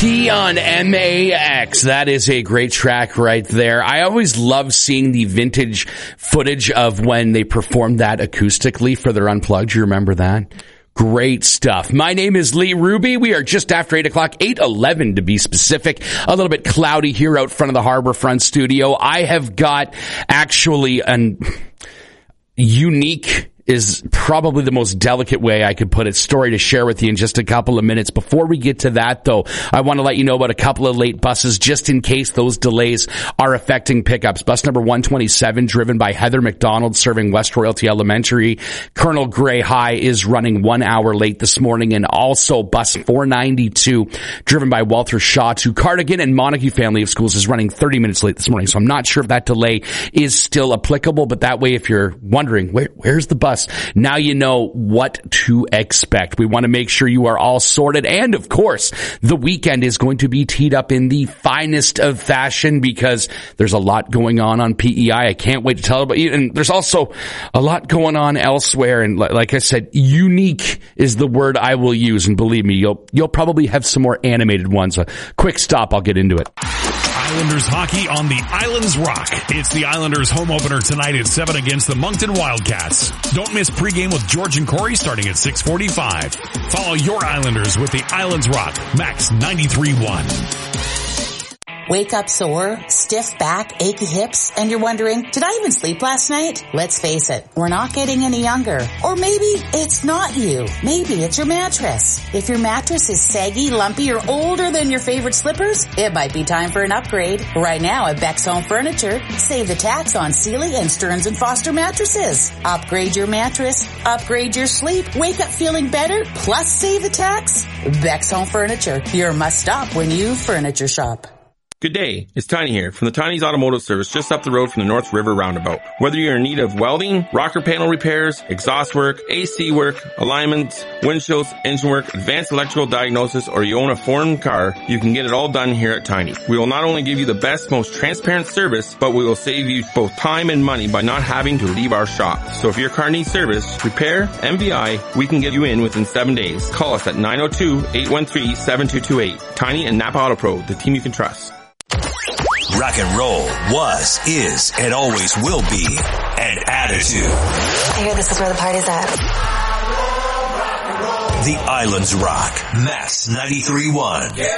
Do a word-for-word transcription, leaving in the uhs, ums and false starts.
T on M A X. That is a great track right there. I always love seeing the vintage footage of when they performed that acoustically for their Unplugged. You remember that? Great stuff. My name is Lee Ruby. We are just after eight o'clock, eight eleven to be specific. A little bit cloudy here out front of the Harborfront studio. I have got actually an unique is probably the most delicate way I could put it, story to share with you in just a couple of minutes. Before we get to that, though, I want to let you know about a couple of late buses just in case those delays are affecting pickups. Bus number one twenty-seven, driven by Heather McDonald, serving West Royalty Elementary. Colonel Gray High is running one hour late this morning. And also bus four ninety-two, driven by Walter Shaw to Cardigan and Montague Family of Schools, is running thirty minutes late this morning. So I'm not sure if that delay is still applicable, but that way, if you're wondering, where, where's the bus? Now you know what to expect. We want to make sure you are all sorted. And of course, the weekend is going to be teed up in the finest of fashion because there's a lot going on on P E I. I can't wait to tell about you. And there's also a lot going on elsewhere. And like I said, unique is the word I will use. And believe me, you'll, you'll probably have some more animated ones. A quick stop. I'll get into it. Islanders hockey on the Islands Rock. It's the Islanders home opener tonight at seven against the Moncton Wildcats. Don't miss pregame with George and Corey starting at six forty-five. Follow your Islanders with the Islands Rock. Max ninety-three point one. Wake up sore, stiff back, achy hips, and you're wondering, did I even sleep last night? Let's face it, we're not getting any younger. Or maybe it's not you. Maybe it's your mattress. If your mattress is saggy, lumpy, or older than your favorite slippers, it might be time for an upgrade. Right now at Beck's Home Furniture, save the tax on Sealy and Stearns and Foster mattresses. Upgrade your mattress, upgrade your sleep, wake up feeling better, plus save the tax. Beck's Home Furniture, your must-stop when you furniture shop. Good day, it's Tiny here from the Tiny's Automotive Service just up the road from the North River Roundabout. Whether you're in need of welding, rocker panel repairs, exhaust work, A C work, alignments, windshields, engine work, advanced electrical diagnosis, or you own a foreign car, you can get it all done here at Tiny. We will not only give you the best, most transparent service, but we will save you both time and money by not having to leave our shop. So if your car needs service, repair, M V I, we can get you in within seven days. Call us at nine oh two, eight one three, seven two two eight. Tiny and Napa Auto Pro, the team you can trust. Rock and roll was, is, and always will be an attitude. I hear this is where the party's at. The Islands Rock. Max ninety-three point one.